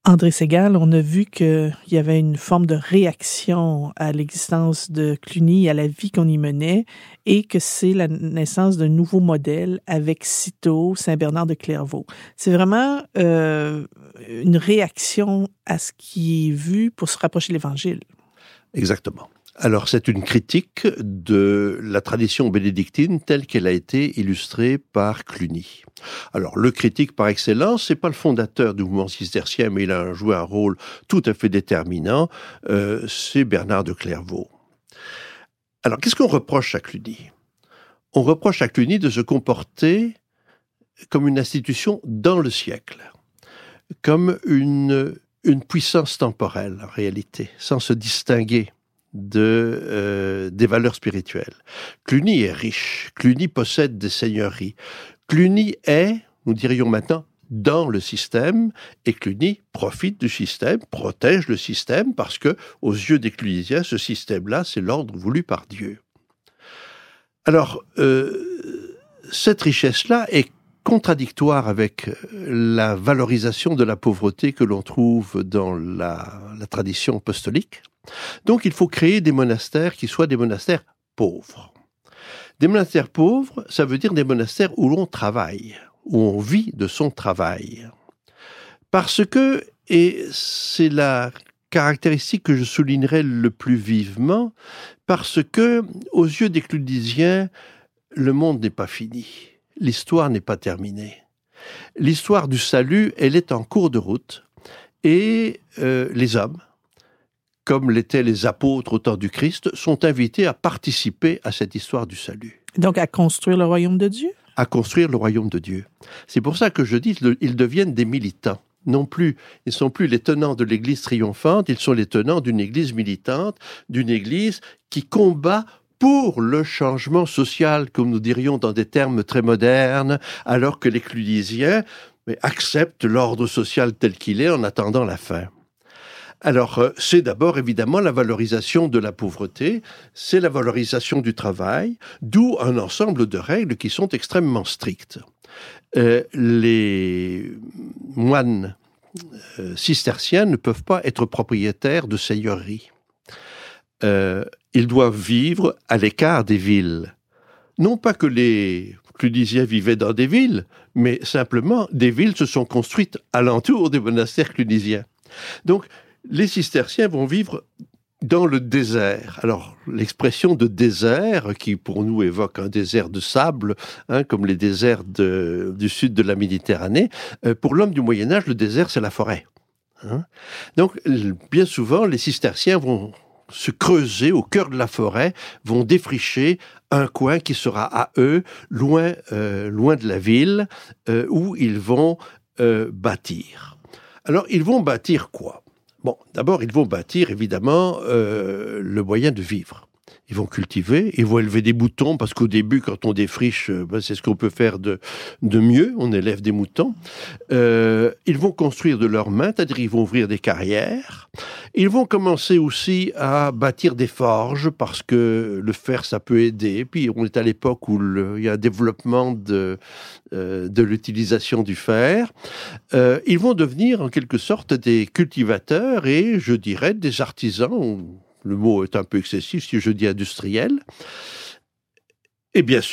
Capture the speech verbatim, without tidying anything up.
André Segal, on a vu qu'il y avait une forme de réaction à l'existence de Cluny, à la vie qu'on y menait, et que c'est la naissance d'un nouveau modèle avec Cîteaux, Saint-Bernard de Clairvaux. C'est vraiment euh, une réaction à ce qui est vu pour se rapprocher de l'Évangile. Exactement. Alors, c'est une critique de la tradition bénédictine telle qu'elle a été illustrée par Cluny. Alors, le critique par excellence, c'est pas le fondateur du mouvement cistercien, mais il a joué un rôle tout à fait déterminant, euh, c'est Bernard de Clairvaux. Alors, qu'est-ce qu'on reproche à Cluny ? On reproche à Cluny de se comporter comme une institution dans le siècle, comme une, une puissance temporelle, en réalité, sans se distinguer de, euh, des valeurs spirituelles. Cluny est riche, Cluny possède des seigneuries. Cluny est, nous dirions maintenant, dans le système, et Cluny profite du système, protège le système, parce que, aux yeux des clunisiens, ce système-là, c'est l'ordre voulu par Dieu. Alors, euh, cette richesse-là est contradictoire avec la valorisation de la pauvreté que l'on trouve dans la, la tradition apostolique. Donc, il faut créer des monastères qui soient des monastères pauvres. Des monastères pauvres, ça veut dire des monastères où l'on travaille, où on vit de son travail. Parce que, et c'est la caractéristique que je soulignerai le plus vivement, parce que, aux yeux des clunisiens, le monde n'est pas fini. L'histoire n'est pas terminée. L'histoire du salut, elle est en cours de route, et euh, les hommes, comme l'étaient les apôtres au temps du Christ, sont invités à participer à cette histoire du salut. Donc, à construire le royaume de Dieu? À construire le royaume de Dieu. C'est pour ça que je dis qu'ils deviennent des militants. Non plus, ils ne sont plus les tenants de l'Église triomphante, ils sont les tenants d'une Église militante, d'une Église qui combat pour le changement social, comme nous dirions dans des termes très modernes, alors que les clunisiens acceptent l'ordre social tel qu'il est en attendant la fin. Alors, c'est d'abord évidemment la valorisation de la pauvreté, c'est la valorisation du travail, d'où un ensemble de règles qui sont extrêmement strictes. Euh, les moines euh, cisterciens ne peuvent pas être propriétaires de seigneuries. Euh, ils doivent vivre à l'écart des villes. Non pas que les clunisiens vivaient dans des villes, mais simplement des villes se sont construites alentour des monastères clunisiens. Donc, les cisterciens vont vivre dans le désert. Alors, l'expression de désert, qui pour nous évoque un désert de sable, hein, comme les déserts de, du sud de la Méditerranée, euh, pour l'homme du Moyen-Âge, le désert, c'est la forêt. Hein. Donc, bien souvent, les cisterciens vont se creuser au cœur de la forêt, vont défricher un coin qui sera à eux, loin, euh, loin de la ville, euh, où ils vont euh, bâtir. Alors, ils vont bâtir quoi ? Bon, d'abord, ils vont bâtir, évidemment, euh, le moyen de vivre. Ils vont cultiver, ils vont élever des moutons, parce qu'au début, quand on défriche, ben, c'est ce qu'on peut faire de, de mieux, on élève des moutons. Euh, ils vont construire de leurs mains, c'est-à-dire ils vont ouvrir des carrières. Ils vont commencer aussi à bâtir des forges, parce que le fer, ça peut aider. Puis on est à l'époque où le, il y a un développement de, euh, de l'utilisation du fer. Euh, ils vont devenir, en quelque sorte, des cultivateurs et, je dirais, des artisans. Le mot est un peu excessif si je dis industriel. Et bien sûr,